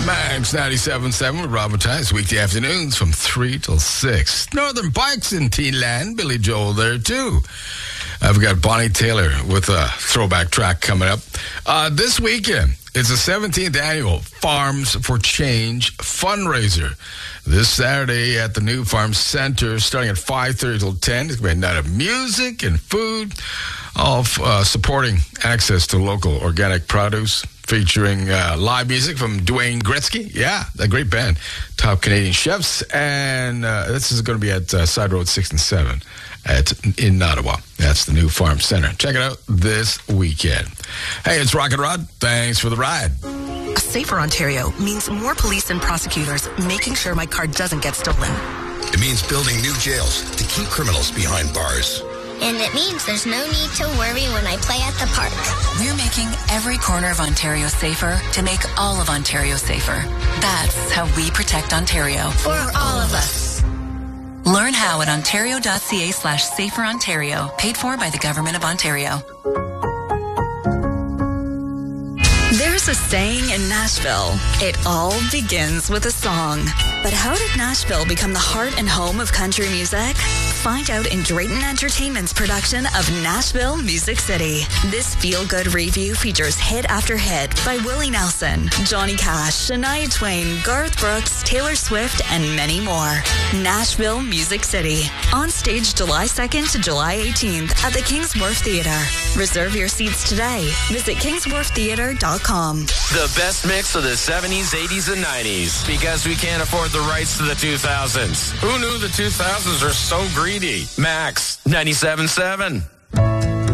Max 97.7 with Robin Tice, weekday afternoons from 3 till 6. Northern Bikes in Teen Land, Billy Joel there too. I've got Bonnie Taylor with a throwback track coming up. This weekend, it's the 17th annual Farms for Change fundraiser. This Saturday at the New Farm Center, starting at 5:30 till 10. It's going to be a night of music and food, all supporting access to local organic produce, featuring live music from Dwayne Gretzky. Yeah, a great band. Top Canadian chefs. And this is going to be at Side Road 6 and 7 in Ottawa. That's the New Farm Center. Check it out this weekend. Hey, it's Rocket Rod. Thanks for the ride. A safer Ontario means more police and prosecutors making sure my car doesn't get stolen. It means building new jails to keep criminals behind bars. And it means there's no need to worry when I play at the park. We're making every corner of Ontario safer to make all of Ontario safer. That's how we protect Ontario. For all of us. Learn how at ontario.ca/saferontario. Paid for by the Government of Ontario. There's a saying in Nashville, it all begins with a song. But how did Nashville become the heart and home of country music? Find out in Drayton Entertainment's production of Nashville Music City. This feel-good review features hit after hit by Willie Nelson, Johnny Cash, Shania Twain, Garth Brooks, Taylor Swift, and many more. Nashville Music City. On stage July 2nd to July 18th at the Kingsworth Theatre. Reserve your seats today. Visit kingsworththeatre.com. The best mix of the 70s, 80s, and 90s. Because we can't afford the rights to the 2000s. Who knew the 2000s are so greedy? Max 97.7.